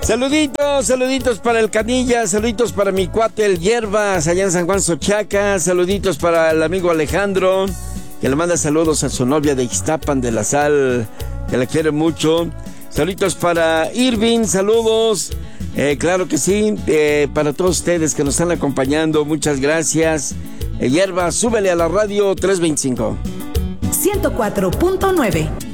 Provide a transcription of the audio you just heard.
Saluditos para el Canilla, saluditos para mi cuate el Hierbas, allá en San Juan Xochaca, saluditos para el amigo Alejandro, que le manda saludos a su novia de Ixtapan de la Sal, que la quiere mucho. Saluditos para Irving, saludos, claro que sí, para todos ustedes que nos están acompañando, muchas gracias. Hierbas, súbele a la radio 325. 104.9